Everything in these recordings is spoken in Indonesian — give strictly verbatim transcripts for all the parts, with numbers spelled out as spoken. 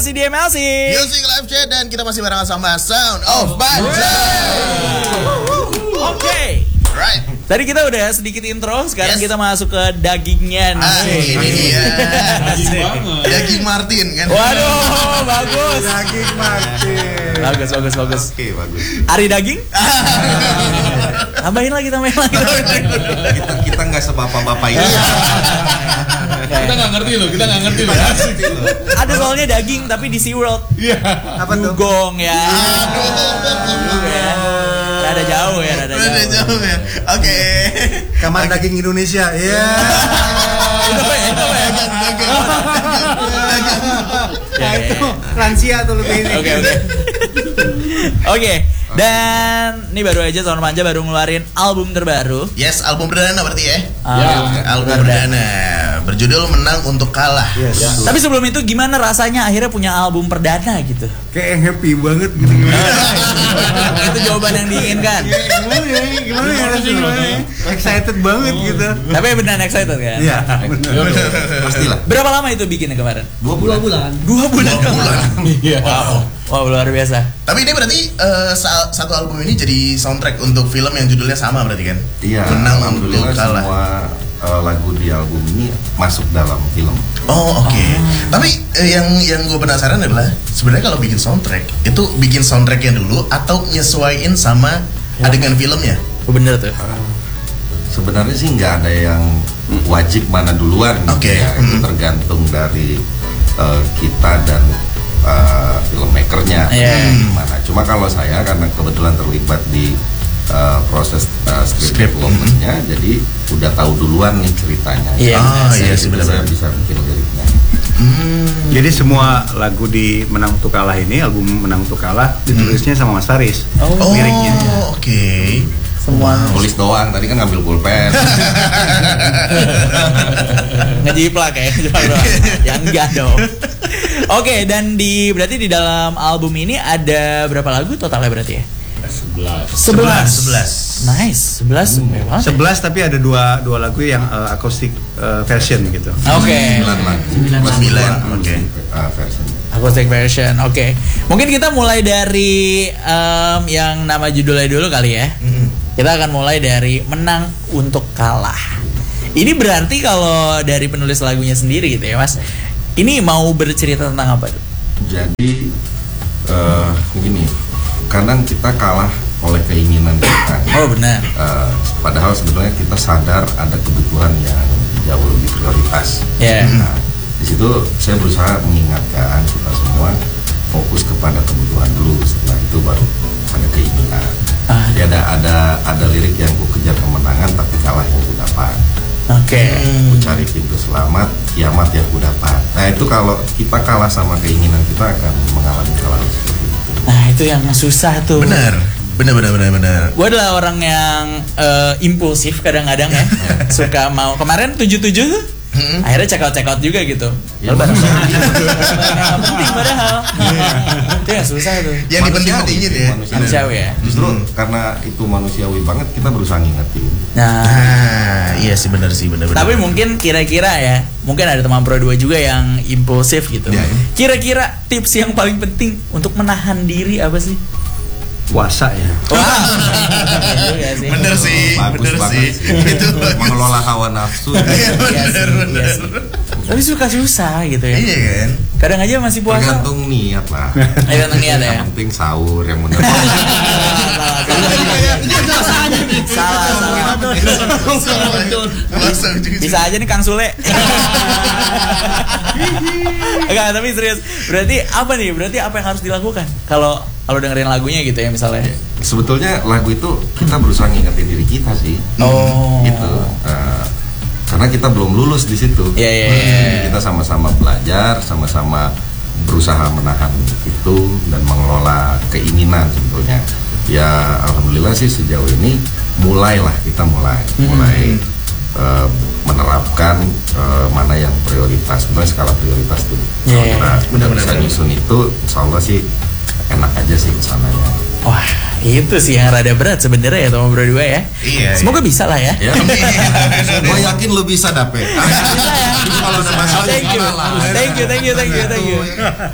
masih di M L C Music Live Chat dan kita masih bareng sama Sound of Banjar. Oke okay. Right. Tadi kita udah sedikit intro, sekarang Yes. kita masuk ke dagingnya nih. Ah, ini dia. Daging banget. Daging Martin kan. Waduh, bagus. Daging Martin. Bagus, bagus, bagus. Oke, bagus. Ari daging? Tambahin lagi, tambahin lagi. Kita kita nggak sebapak-bapak ini. Kita nggak ngerti loh, kita nggak ngerti loh. Ada soalnya daging tapi di SeaWorld. Iya. Apa tuh? Dugong ya. Aduh. Ya. Rada jauh ya, rada Udah jauh. jauh ya. Oke. Kamar daging Indonesia. Iya. Itu apa ya? Itu apa ya? Nah, itu lansia tuh lebih ini. Oke, oke. Oke, dan ini baru aja Sound Manja baru ngeluarin album terbaru. Yes, album perdana berarti ya. Album Album perdana berjudul Menang Untuk Kalah. Yes. Ya. Tapi sebelum itu gimana rasanya akhirnya punya album perdana gitu? Kayak yang happy banget gitu. Itu jawaban yang diinginkan. Gimana ya? Gimana ya? Gimana ya? Excited banget gitu. Tapi beneran excited kan? Iya, benar. Pastilah. Berapa lama itu bikinnya kemarin? Dua bulan. Dua bulan. Dua bulan. Iya. Wow, wow luar biasa. Tapi ini berarti eh, sa- satu album ini jadi soundtrack untuk film yang judulnya sama berarti kan? Iya, Menang Untuk alhamdulillah Kalah. semua uh, lagu di album ini masuk dalam film. Oh oke. Tapi eh, yang yang gue penasaran adalah sebenarnya kalau bikin soundtrack itu bikin soundtracknya dulu atau nyesuaiin sama adegan filmnya? Oh, bener tuh. Sebenarnya sih nggak ada yang wajib mana duluan, gitu Oke. ya. Itu Hmm. tergantung dari uh, kita dan uh, filmmakernya Iya. gimana. Cuma kalau saya karena kebetulan terlibat di uh, proses uh, script Script, development-nya, jadi udah tahu duluan nih ceritanya. Iya. Ah, Saya iya sih, gitu, benar-benar. saya bisa bikin liriknya. Hmm. Jadi semua lagu di Menang Untuk Kalah ini, album Menang Untuk Kalah ditulisnya sama Mas Faris. Oh, Oh Liriknya. oke. semua Tulis doang, tadi kan ngambil pulpen. ngejiplak ya. Ya enggak dong. Oke, dan di berarti di dalam album ini ada berapa lagu totalnya berarti ya? Sebelas. Sebelas. Sebelas. Nice, sebelas. Memang. Sebelas tapi ada dua dua lagu yang uh, acoustic uh, version gitu. Oke. Sembilan lagu. Sembilan, oke. Uh, versionnya. Acoustic version, oke. Mungkin kita mulai dari em, yang nama judulnya dulu kali ya. Kita akan mulai dari Menang Untuk Kalah. Ini berarti kalau dari penulis lagunya sendiri gitu ya Mas, ini mau bercerita tentang apa tuh? Jadi eh begini, kadang kita kalah oleh keinginan kita. Oh benar. Eh, padahal sebetulnya kita sadar ada kebutuhan yang jauh lebih prioritas. Ya. Nah, di situ saya berusaha mengingatkan kita semua fokus kepada kebutuhan dulu. Setelah itu baru ada keinginan. Ah. Jadi ada ada ada lirik yang ku kejar kemenangan tapi kalah yang ku dapat. Oke. Ku cari pintu selamat, kiamat yang ku dapat. Nah itu kalau kita kalah sama keinginan kita akan mengalami kalah seperti itu. Nah itu yang susah tuh. Benar. Benar benar benar benar. Gue adalah orang yang eh, impulsif kadang-kadang ya. Suka mau. Kemarin tujuh tujuh tuh. Hmm. Akhirnya check out check out juga gitu. Ya, Padahal manusia. nggak penting padahal. Itu yang susah tuh. Yang dipenting-pentingin ya. Manusiawi ya. Justru karena itu manusiawi banget kita berusaha ngingetin. Nah. Nah, iya sih benar sih benar benar. Tapi mungkin kira-kira ya, mungkin ada teman Pro dua juga yang impulsif gitu. Ya, ya. Kira-kira tips yang paling penting untuk menahan diri apa sih? Puasa ya. Wah, iya sih. Bener sih, Bagus bener banget sih. Itu bagus. mengelola hawa nafsu. Iya Iya bener sih, bener. iya sih. Tapi suka susah gitu ya. Iya kan. Kadang aja masih puasa. Tergantung niat lah. Tergantung niat ya. Yang penting sahur yang benar. Salah, salah. Langsung juga. Bisa aja nih Kang Sule. Enggak, tapi serius. Berarti apa nih? Berarti apa yang harus dilakukan? Kalau kalau dengerin lagunya gitu ya misalnya. Sebetulnya lagu itu kita berusaha ngingetin diri kita sih. Oh. Gitu. Eh, karena kita belum lulus di situ. Iya, iya, iya. Jadi kita sama-sama belajar, sama-sama berusaha menahan itu dan mengelola keinginan sebetulnya. Ya alhamdulillah sih sejauh ini mulailah kita mulai mulai eh, menerapkan eh, mana yang prioritas. Sebenarnya skala prioritas tuh. Iya, Kalau iya. kita Benar, bisa benar, nyusun itu, insya Allah sih enak aja sih kesananya. Wah, itu sih yang rada berat sebenarnya ya teman berdua ya. Iya. Semoga bisa lah ya. Ya, gue yakin lu bisa dapet. Bisa ya. Kalau udah masuk Thank you, thank you, thank you, thank you, thank you.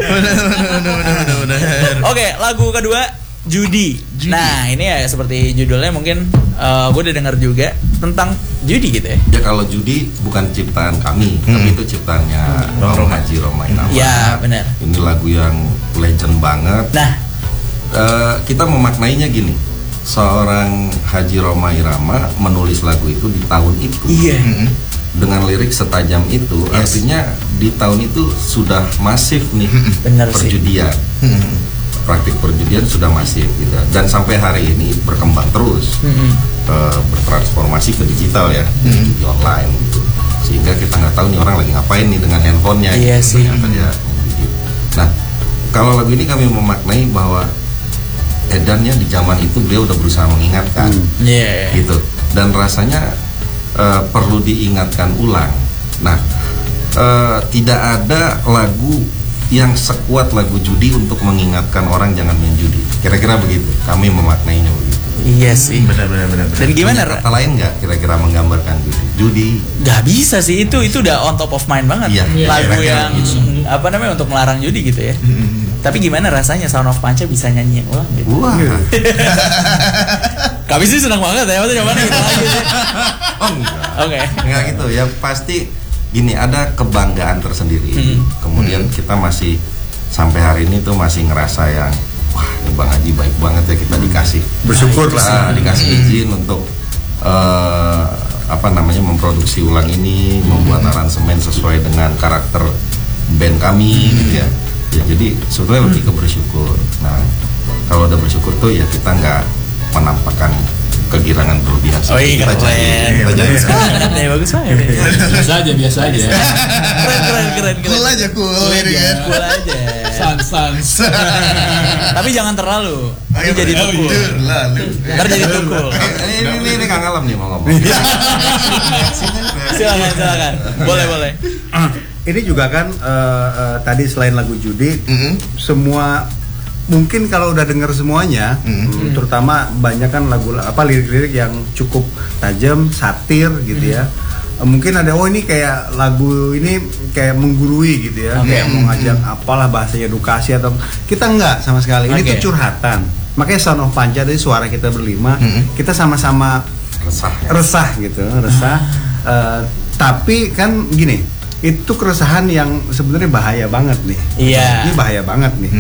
Oke, lagu kedua judi. Nah ini ya seperti judulnya mungkin uh, gue udah dengar juga tentang judi gitu ya. Ya kalau judi bukan ciptaan kami, Hmm. tapi itu ciptaannya Bang Haji Roma Irama. Ya benar. Ini lagu yang legend banget. Nah Eh, kita memaknainya gini, seorang Haji Roma Irama menulis lagu itu di tahun itu. iya. Mm-mm. Dengan lirik setajam itu, Yes. artinya di tahun itu sudah masif nih Benar sih. perjudian. Mm-mm. Praktik perjudian sudah masif gitu. Dan sampai hari ini berkembang terus. Mm-mm. eh, bertransformasi ke digital ya, Hmm. judi online gitu. Sehingga kita nggak tahu nih orang lagi ngapain nih dengan handphonenya. Iya gitu. sih. Ternyata dia menjudi. Nah, kalau lagu ini kami memaknai bahwa edannya di zaman itu beliau udah berusaha mengingatkan, Iya. gitu. Dan rasanya eh, perlu diingatkan ulang. Nah, eh, tidak ada lagu yang sekuat lagu judi untuk mengingatkan orang jangan main judi. Kira-kira begitu. Kami memaknainya begitu. Iya sih. Benar benar benar. benar. Dan gimana? Punya kata lain nggak kira-kira menggambarkan judi? Judi Gak bisa sih itu itu udah on top of mind banget. Iya, iya, Lagu kira-kira yang gitu. apa namanya untuk melarang judi gitu ya. Tapi gimana rasanya Sound of Panca bisa nyanyiin ulang gitu? wah. Kami sih senang banget ya, maksudnya mana gitu lagi sih. Oh enggak. Oke. Enggak gitu ya, pasti gini ada kebanggaan tersendiri. Hmm. Kemudian kita masih sampai hari ini tuh masih ngerasa yang wah, ini Bang Haji baik banget ya kita dikasih Bersyukur lah lah. dikasih izin untuk eh, apa namanya memproduksi ulang ini, membuat aransemen sesuai dengan karakter band kami gitu ya. Ya jadi sebetulnya lebih ke bersyukur. Nah, kalau udah bersyukur tuh ya kita nggak menampakkan kegirangan berlebihan. Oh iya, kita keren. jadi kita jadi Bagus banget ya, bagus banget. ya. Biasa aja, biasa aja. Keren, keren, keren, keren. Cool aja cool. Cool ini aja. kan. Cool aja. Sans, sans. Tapi jangan terlalu. Ini Ayo, jadi oh, tukul. iya, lalu. Ntar jadi tukul. ini ini, ini, ini Kang Alam nih mau ngomong. Silakan, silakan. Boleh, boleh. Ini juga kan eh, eh, tadi selain lagu judi, Mm-mm. semua mungkin kalau udah dengar semuanya, Mm-mm. mm, terutama banyak kan lagu apa lirik-lirik yang cukup tajam, satir gitu ya. Eh, Mungkin ada oh ini kayak lagu ini kayak menggurui gitu ya, Oke. kayak mau ngajak apalah bahasanya edukasi atau kita enggak sama sekali. Ini Oke. tuh curhatan. Makanya Sound of Panca dari suara kita berlima, Mm-mm. kita sama-sama Resah ya. resah gitu, resah. Eh, tapi kan gini, itu keresahan yang sebenarnya bahaya banget nih. Iya. Ini bahaya banget nih.